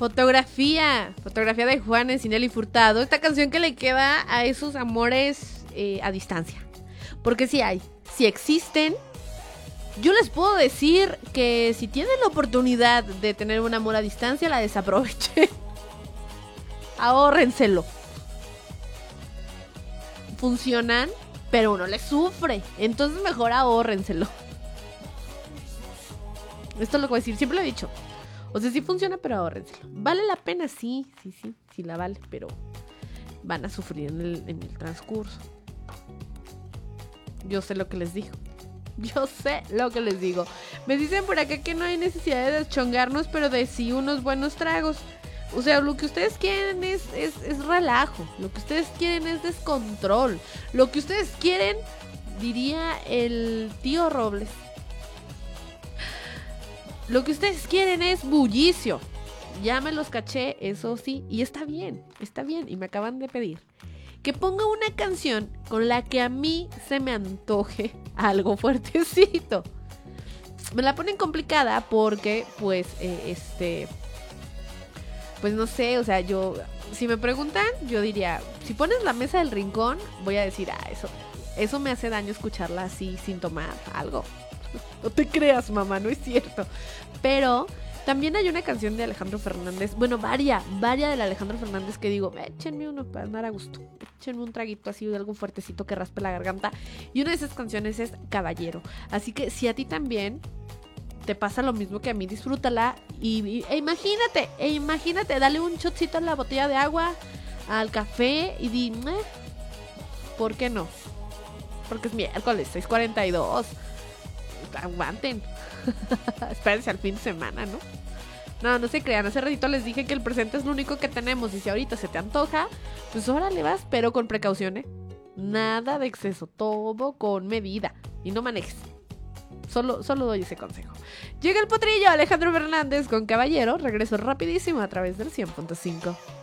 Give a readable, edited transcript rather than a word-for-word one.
Fotografía de Juanes y Nelly Furtado. Esta canción que le queda a esos amores a distancia. Porque sí hay, sí existen. Yo les puedo decir que si tienen la oportunidad de tener un amor a distancia, la desaprovechen. Ahórrenselo. Funcionan, pero uno le sufre. Entonces mejor ahórrenselo. Esto lo voy a decir, siempre lo he dicho. O sea, sí funciona, pero ahórrenselo. ¿Vale la pena? Sí la vale, pero van a sufrir en el transcurso. Yo sé lo que les digo. Me dicen por acá que no hay necesidad de deschongarnos, pero de sí unos buenos tragos. O sea, lo que ustedes quieren es relajo. Lo que ustedes quieren es descontrol. Lo que ustedes quieren, diría el tío Robles, lo que ustedes quieren es bullicio. Ya me los caché, eso sí. Y está bien. Y me acaban de pedir que ponga una canción con la que a mí se me antoje algo fuertecito. Me la ponen complicada porque, pues no sé, o sea, si me preguntan, yo diría, si pones La Mesa del Rincón, voy a decir, eso me hace daño escucharla así sin tomar algo. No te creas, mamá, no es cierto. Pero también hay una canción de Alejandro Fernández, bueno, varias de Alejandro Fernández que digo, échenme uno para andar a gusto, échenme un traguito así de algo fuertecito que raspe la garganta. Y una de esas canciones es Caballero. Así que si a ti también te pasa lo mismo que a mí, disfrútala e imagínate, dale un shotcito a la botella de agua, al café y di, ¿por qué no? Porque es miércoles, 6:42. Aguanten. Espérense al fin de semana, ¿no? No se crean. Hace ratito les dije que el presente es lo único que tenemos. Y si ahorita se te antoja, pues órale vas, pero con precaución, Nada de exceso, todo con medida. Y no manejes. Solo doy ese consejo. Llega el potrillo, Alejandro Fernández con Caballero. Regreso rapidísimo a través del 100.5.